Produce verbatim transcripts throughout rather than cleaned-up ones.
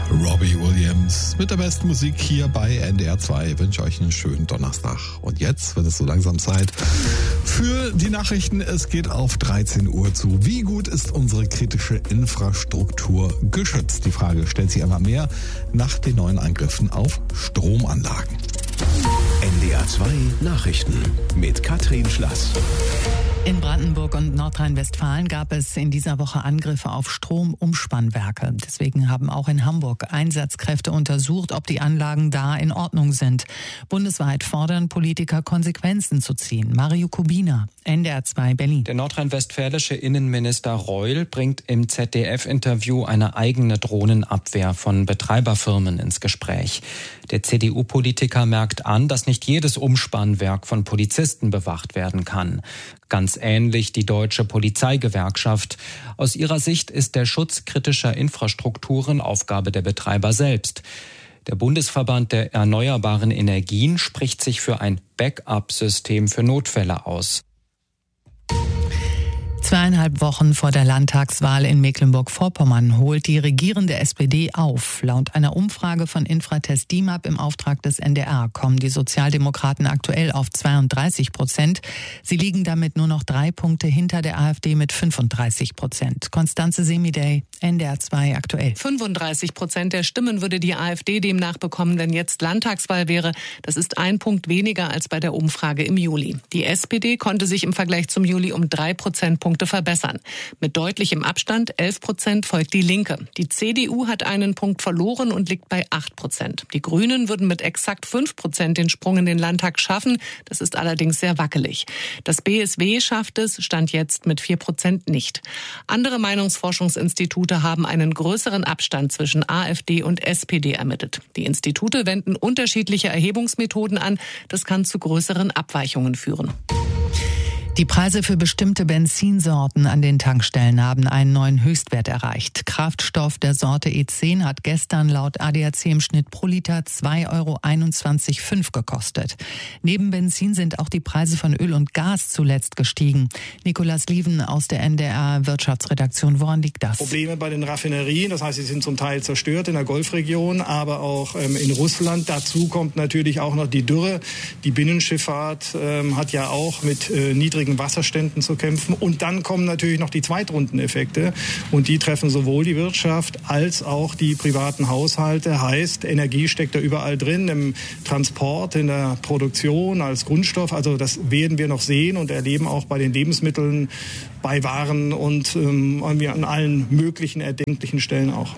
Robbie Williams mit der besten Musik hier bei N D R zwei. Ich wünsche euch einen schönen Donnerstag. Und jetzt wird es so langsam Zeit für die Nachrichten. Es geht auf dreizehn Uhr zu. Wie gut ist unsere kritische Infrastruktur geschützt? Die Frage stellt sich immer mehr nach den neuen Angriffen auf Stromanlagen. N D R zwei Nachrichten mit Katrin Schlass. In Brandenburg und Nordrhein-Westfalen gab es in dieser Woche Angriffe auf Stromumspannwerke. Deswegen haben auch in Hamburg Einsatzkräfte untersucht, ob die Anlagen da in Ordnung sind. Bundesweit fordern Politiker, Konsequenzen zu ziehen. Mario Kubina, N D R zwei Berlin. Der nordrhein-westfälische Innenminister Reul bringt im Z D F-Interview eine eigene Drohnenabwehr von Betreiberfirmen ins Gespräch. Der C D U-Politiker merkt an, dass nicht jedes Umspannwerk von Polizisten bewacht werden kann. Ganz ähnlich die Deutsche Polizeigewerkschaft. Aus ihrer Sicht ist der Schutz kritischer Infrastrukturen Aufgabe der Betreiber selbst. Der Bundesverband der erneuerbaren Energien spricht sich für ein Backup-System für Notfälle aus. Zweieinhalb Wochen vor der Landtagswahl in Mecklenburg-Vorpommern holt die regierende S P D auf. Laut einer Umfrage von Infratest D I M A P im Auftrag des N D R kommen die Sozialdemokraten aktuell auf zweiunddreißig Prozent. Sie liegen damit nur noch drei Punkte hinter der AfD mit fünfunddreißig Prozent. Konstanze Semidey, N D R zwei aktuell. fünfunddreißig Prozent der Stimmen würde die AfD demnach bekommen, wenn jetzt Landtagswahl wäre. Das ist ein Punkt weniger als bei der Umfrage im Juli. Die S P D konnte sich im Vergleich zum Juli um drei Prozentpunkte verbessern. Mit deutlichem Abstand, elf Prozent, folgt die Linke. Die C D U hat einen Punkt verloren und liegt bei acht Prozent. Die Grünen würden mit exakt fünf Prozent den Sprung in den Landtag schaffen. Das ist allerdings sehr wackelig. Das B S W schafft es, Stand jetzt, mit vier Prozent nicht. Andere Meinungsforschungsinstitute haben einen größeren Abstand zwischen AfD und S P D ermittelt. Die Institute wenden unterschiedliche Erhebungsmethoden an. Das kann zu größeren Abweichungen führen. Die Preise für bestimmte Benzinsorten an den Tankstellen haben einen neuen Höchstwert erreicht. Kraftstoff der Sorte E zehn hat gestern laut A D A C im Schnitt pro Liter zwei Euro einundzwanzig Komma fünf gekostet. Neben Benzin sind auch die Preise von Öl und Gas zuletzt gestiegen. Nikolas Lieven aus der N D R Wirtschaftsredaktion. Woran liegt das? Probleme bei den Raffinerien, das heißt, sie sind zum Teil zerstört in der Golfregion, aber auch ähm, in Russland. Dazu kommt natürlich auch noch die Dürre. Die Binnenschifffahrt ähm, hat ja auch mit äh, niedrigen Wasserständen zu kämpfen. Und dann kommen natürlich noch die Zweitrundeneffekte. Und die treffen sowohl die Wirtschaft als auch die privaten Haushalte. Heißt, Energie steckt da überall drin, im Transport, in der Produktion, als Grundstoff. Also das werden wir noch sehen und erleben auch bei den Lebensmitteln, bei Waren und ähm, an allen möglichen erdenklichen Stellen auch.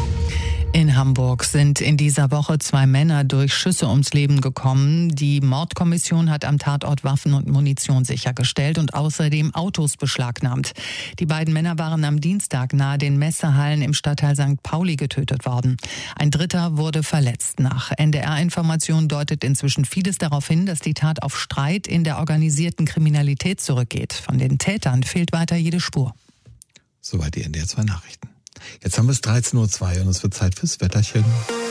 In Hamburg sind in dieser Woche zwei Männer durch Schüsse ums Leben gekommen. Die Mordkommission hat am Tatort Waffen und Munition sichergestellt und außerdem Autos beschlagnahmt. Die beiden Männer waren am Dienstag nahe den Messehallen im Stadtteil Sankt Pauli getötet worden. Ein Dritter wurde verletzt. Nach N D R-Informationen deutet inzwischen vieles darauf hin, dass die Tat auf Streit in der organisierten Kriminalität zurückgeht. Von den Tätern fehlt weiter jede Spur. Soweit die N D R zwei Nachrichten. Jetzt haben wir es dreizehn Uhr zwei und es wird Zeit fürs Wetterchen.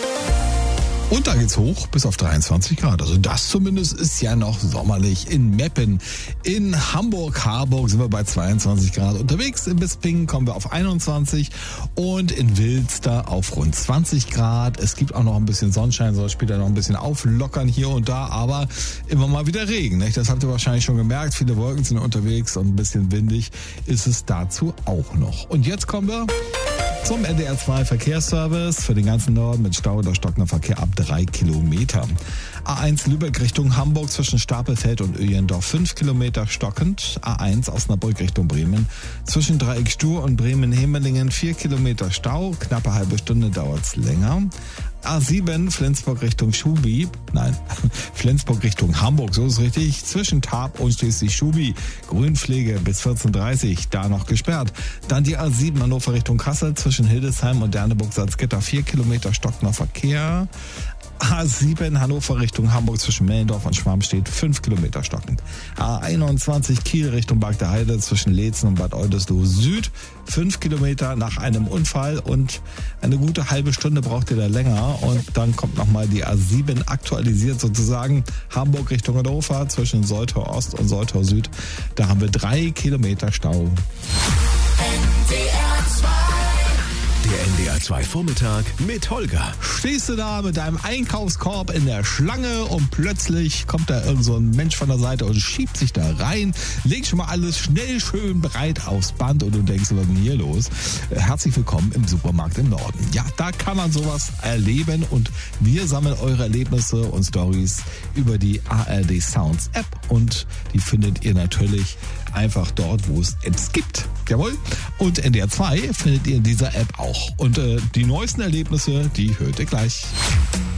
Und da geht's hoch bis auf dreiundzwanzig Grad. Also das zumindest ist ja noch sommerlich. In Meppen, in Hamburg-Harburg sind wir bei zweiundzwanzig Grad unterwegs. In Bisping kommen wir auf einundzwanzig und in Wilster auf rund zwanzig Grad. Es gibt auch noch ein bisschen Sonnenschein, soll später noch ein bisschen auflockern hier und da, aber immer mal wieder Regen. Nicht? Das habt ihr wahrscheinlich schon gemerkt. Viele Wolken sind unterwegs und ein bisschen windig ist es dazu auch noch. Und jetzt kommen wir zum N D R zwei Verkehrsservice für den ganzen Norden mit Stau oder stockender Verkehr ab drei Kilometer. A eins Lübeck Richtung Hamburg zwischen Stapelfeld und Öjendorf fünf Kilometer stockend. A eins Osnabrück Richtung Bremen zwischen Dreieck Stur und Bremen-Hemelingen vier Kilometer Stau. Knappe halbe Stunde dauert's länger. A sieben Flensburg Richtung Schubi, nein, Flensburg Richtung Hamburg, so ist es richtig, zwischen Tarp und schließlich Schubi, Grünpflege bis vierzehn Uhr dreißig, da noch gesperrt. Dann die A sieben Hannover Richtung Kassel zwischen Hildesheim und Derneburg-Salzgitter, vier Kilometer stockender Verkehr. A sieben Hannover Richtung Hamburg zwischen Mellendorf und Schwarmstedt fünf Kilometer stockend. A einundzwanzig Kiel Richtung Bargteheide zwischen Leetzen und Bad Oldesloe Süd fünf Kilometer nach einem Unfall und eine gute halbe Stunde braucht ihr da länger. Und dann kommt nochmal die A sieben aktualisiert sozusagen Hamburg Richtung Hannover zwischen Soltau Ost und Soltau Süd. Da haben wir drei Kilometer Stau. Der N D R zwei Vormittag mit Holger. Stehst du da mit deinem Einkaufskorb in der Schlange und plötzlich kommt da irgend so ein Mensch von der Seite und schiebt sich da rein, legt schon mal alles schnell schön bereit aufs Band und du denkst, was ist denn hier los? Herzlich willkommen im Supermarkt im Norden. Ja, da kann man sowas erleben und wir sammeln eure Erlebnisse und Stories über die A R D Sounds App und die findet ihr natürlich einfach dort, wo es Apps gibt. Jawohl. Und N D R zwei findet ihr in dieser App auch. Und äh, die neuesten Erlebnisse, die hört ihr gleich.